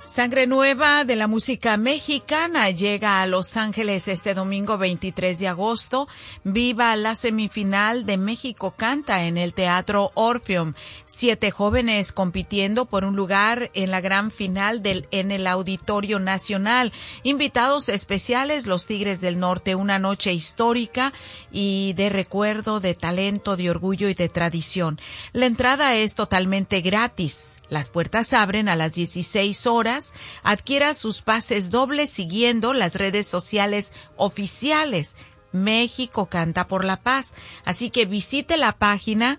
Sangre nueva de la música mexicana llega a Los Ángeles este domingo 23 de agosto. Viva la semifinal de México Canta en el Teatro Orpheum. 7 jóvenes compitiendo por un lugar en la gran final en el Auditorio Nacional. Invitados especiales, los Tigres del Norte, una noche histórica y de recuerdo, de talento, de orgullo y de tradición. La entrada es totalmente gratis. Las puertas abren a las 16 horas. Adquiera sus pases dobles siguiendo las redes sociales oficiales. México Canta por la Paz. Así que visite la página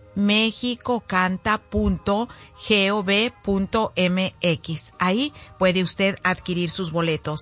mexicocanta.gov.mx. Ahí puede usted adquirir sus boletos.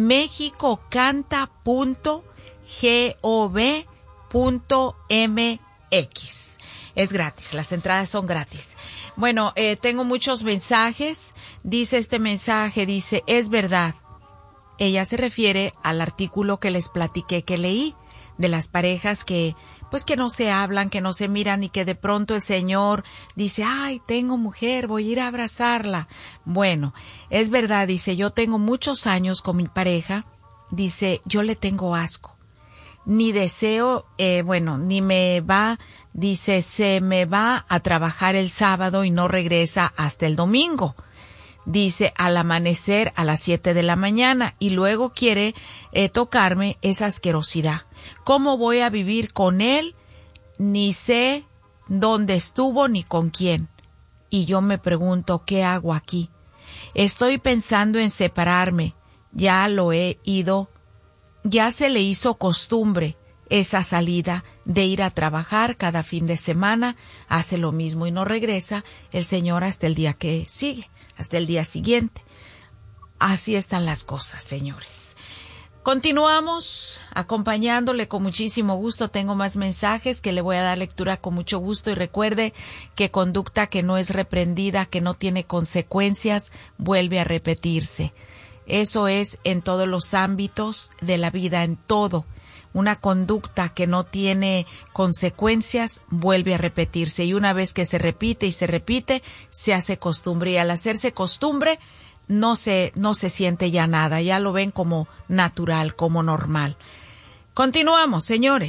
mexicocanta.gov.mx. Es gratis, las entradas son gratis. Bueno, tengo muchos mensajes. Dice este mensaje, dice, es verdad. Ella se refiere al artículo que les platiqué que leí, de las parejas que no se hablan, que no se miran y que de pronto el señor dice, ay, tengo mujer, voy a ir a abrazarla. Bueno, es verdad, dice, yo tengo muchos años con mi pareja, dice, yo le tengo asco. Ni deseo, ni me va, dice, se me va a trabajar el sábado y no regresa hasta el domingo. Dice, al amanecer a las 7 de la mañana y luego quiere tocarme esa asquerosidad. ¿Cómo voy a vivir con él? Ni sé dónde estuvo ni con quién. Y yo me pregunto, ¿qué hago aquí? Estoy pensando en separarme. Ya se le hizo costumbre esa salida de ir a trabajar cada fin de semana, hace lo mismo y no regresa el señor hasta el día que sigue, hasta el día siguiente. Así están las cosas, señores. Continuamos acompañándole con muchísimo gusto. Tengo más mensajes que le voy a dar lectura con mucho gusto y recuerde que conducta que no es reprendida, que no tiene consecuencias, vuelve a repetirse. Eso es en todos los ámbitos de la vida, en todo. Una conducta que no tiene consecuencias vuelve a repetirse y una vez que se repite y se repite, se hace costumbre y al hacerse costumbre no se siente ya nada, ya lo ven como natural, como normal. Continuamos, señores.